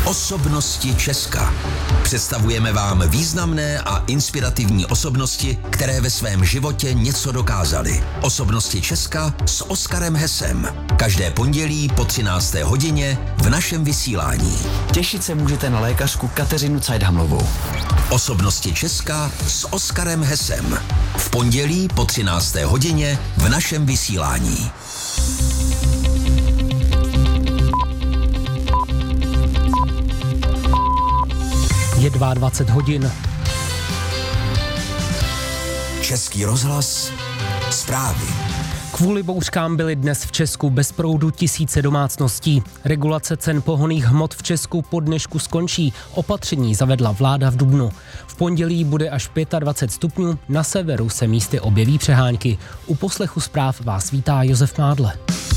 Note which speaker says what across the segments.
Speaker 1: Osobnosti Česka. Představujeme vám významné a inspirativní osobnosti, které ve svém životě něco dokázaly. Osobnosti Česka s Oskarem Hesem. Každé pondělí po 13. hodině v našem vysílání.
Speaker 2: Těšit se můžete na lékařku Kateřinu Cajdhamlovou.
Speaker 1: Osobnosti Česka s Oskarem Hesem. V pondělí po 13. hodině v našem vysílání.
Speaker 3: Je 22 hodin.
Speaker 1: Český rozhlas, zprávy.
Speaker 3: Kvůli bouřkám byly dnes v Česku bez proudu tisíce domácností. Regulace cen pohonných hmot v Česku po dnešku skončí. Opatření zavedla vláda v dubnu. V pondělí bude až 25 stupňů, na severu se místy objeví přehánky. U poslechu zpráv vás vítá Josef Mádle.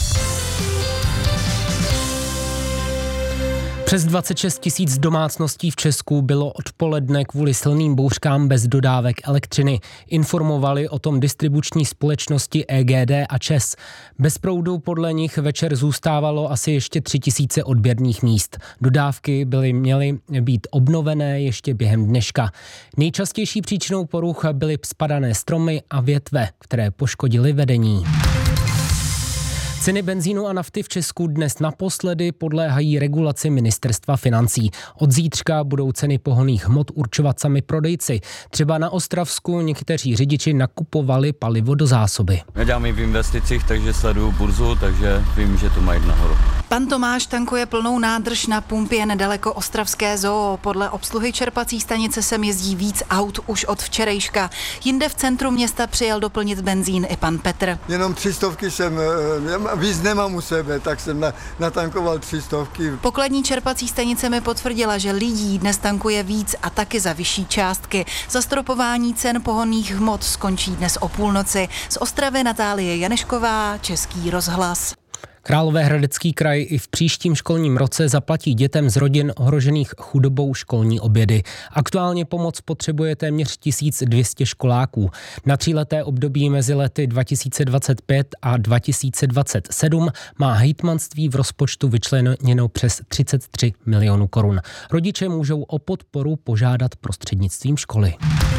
Speaker 3: Přes 26 000 domácností v Česku bylo odpoledne kvůli silným bouřkám bez dodávek elektřiny. Informovali o tom distribuční společnosti EGD a ČEZ. Bez proudu podle nich večer zůstávalo asi ještě 3 000 odběrných míst. Dodávky měly být obnovené ještě během dneška. Nejčastější příčinou poruch byly spadané stromy a větve, které poškodily vedení. Ceny benzínu a nafty v Česku dnes naposledy podléhají regulaci ministerstva financí. Od zítřka budou ceny pohonných hmot určovat sami prodejci. Třeba na Ostravsku někteří řidiči nakupovali palivo do zásoby.
Speaker 4: Já dělám i v investicích, takže sleduju burzu, takže vím, že to mají nahoru.
Speaker 5: Pan Tomáš tankuje plnou nádrž na pumpě nedaleko ostravské zoo. Podle obsluhy čerpací stanice sem jezdí víc aut už od včerejška. Jinde v centru města přijel doplnit benzín i pan Petr.
Speaker 6: Jenom 300 jsem, víc nemám u sebe, tak jsem natankoval 300.
Speaker 5: Pokladní čerpací stanice mi potvrdila, že lidí dnes tankuje víc a taky za vyšší částky. Zastropování cen pohonných hmot skončí dnes o půlnoci. Z Ostravy Natálie Janešková, Český rozhlas.
Speaker 3: Královéhradecký kraj i v příštím školním roce zaplatí dětem z rodin ohrožených chudobou školní obědy. Aktuálně pomoc potřebuje téměř 1200 školáků. Na 3leté období mezi lety 2025 a 2027 má hejtmanství v rozpočtu vyčleněno přes 33 milionů korun. Rodiče můžou o podporu požádat prostřednictvím školy.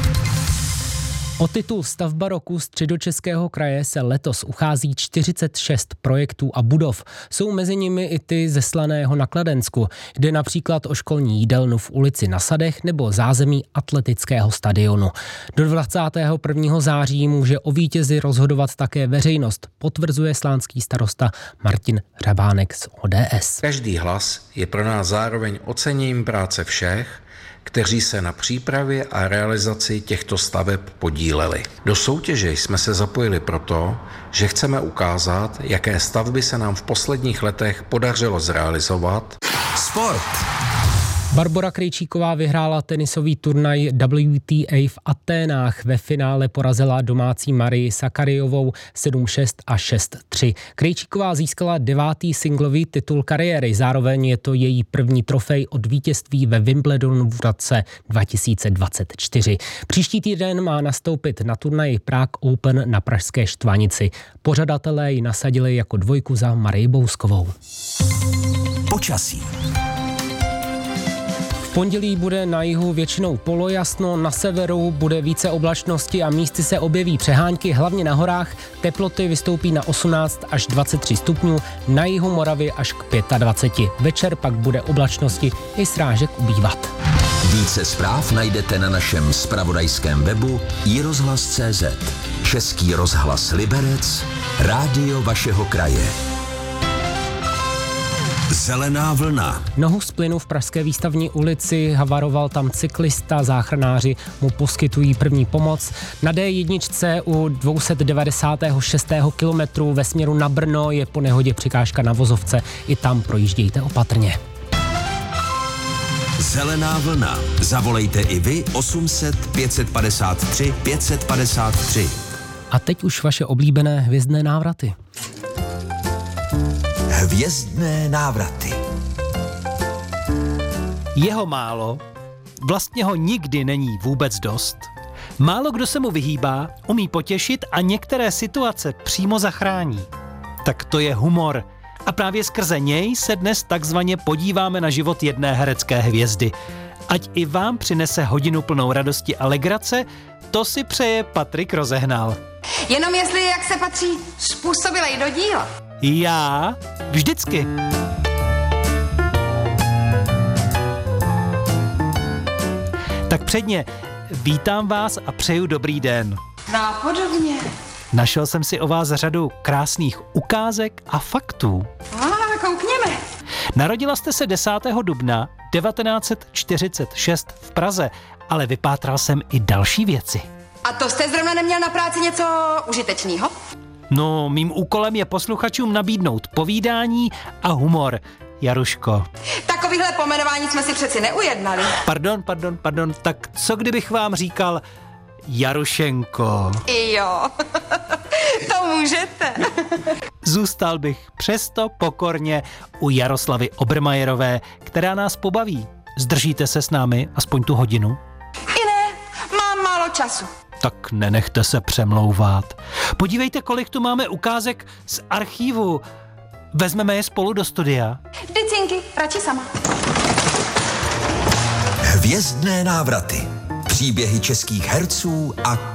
Speaker 3: O titul Stavba roku Středočeského kraje se letos uchází 46 projektů a budov. Jsou mezi nimi i ty ze Slaného na Kladensku. Jde například o školní jídelnu v ulici na Sadech nebo zázemí atletického stadionu. Do 21. září může o vítězi rozhodovat také veřejnost, potvrzuje slánský starosta Martin Hřebánek z ODS.
Speaker 7: Každý hlas je pro nás zároveň oceněním práce všech, kteří se na přípravě a realizaci těchto staveb podíleli. Do soutěže jsme se zapojili proto, že chceme ukázat, jaké stavby se nám v posledních letech podařilo zrealizovat.
Speaker 1: Sport.
Speaker 3: Barbora Krejčíková vyhrála tenisový turnaj WTA v Aténách. Ve finále porazila domácí Marii Sakarijovou 7-6 a 6-3. Krejčíková získala 9. singlový titul kariéry. Zároveň je to její první trofej od vítězství ve Wimbledonu v roce 2024. Příští týden má nastoupit na turnaji Prague Open na pražské Štvanici. Pořadatelé ji nasadili jako dvojku za Marii Bouskovou.
Speaker 1: Počasí.
Speaker 3: V pondělí bude na jihu většinou polojasno, na severu bude více oblačnosti a místy se objeví přehánky, hlavně na horách. Teploty vystoupí na 18 až 23 stupňů, na jihu Moravy až k 25. Večer pak bude oblačnosti i srážek ubývat.
Speaker 1: Více zpráv najdete na našem zpravodajském webu iRozhlas.cz. Český rozhlas Liberec, rádio vašeho kraje. Zelená vlna.
Speaker 3: Nohu z plynu v pražské Výstavní ulici, havaroval tam cyklista, záchranáři mu poskytují první pomoc. Na D1 u 296. kilometru ve směru na Brno je po nehodě překážka na vozovce, i tam projíždějte opatrně.
Speaker 1: Zelená vlna. Zavolejte i vy 800 553 553.
Speaker 3: A teď už vaše oblíbené hvězdné návraty.
Speaker 1: Hvězdné návraty.
Speaker 8: Jeho málo, vlastně ho nikdy není vůbec dost. Málo kdo se mu vyhýbá, umí potěšit a některé situace přímo zachrání. Tak to je humor A právě skrze něj se dnes takzvaně podíváme na život jedné herecké hvězdy. Ať i vám přinese hodinu plnou radosti a legrace, to si přeje Patrik Rozehnal.
Speaker 9: Jenom jestli, jak se patří, způsobilej do díla.
Speaker 8: Já vždycky. Tak předně, vítám vás a přeju dobrý den.
Speaker 9: Nápodobně.
Speaker 8: Našel jsem si o vás řadu krásných ukázek a faktů.
Speaker 9: Koukněme.
Speaker 8: Narodila jste se 10. dubna 1946 v Praze, ale vypátral jsem i další věci.
Speaker 9: A to jste zrovna neměl na práci něco užitečného?
Speaker 8: No, mým úkolem je posluchačům nabídnout povídání a humor, Jaruško.
Speaker 9: Takovýhle pomenování jsme si přeci neujednali.
Speaker 8: Pardon, tak co kdybych vám říkal Jarušenko?
Speaker 9: Jo, to můžete.
Speaker 8: Zůstal bych přesto pokorně u Jaroslavy Obermajerové, která nás pobaví. Zdržíte se s námi aspoň tu hodinu?
Speaker 9: I ne, mám málo času.
Speaker 8: Tak nenechte se přemlouvat. Podívejte, kolik tu máme ukázek z archívu. Vezmeme je spolu do studia.
Speaker 9: Dycinky, radši sama.
Speaker 1: Hvězdné návraty. Příběhy českých herců a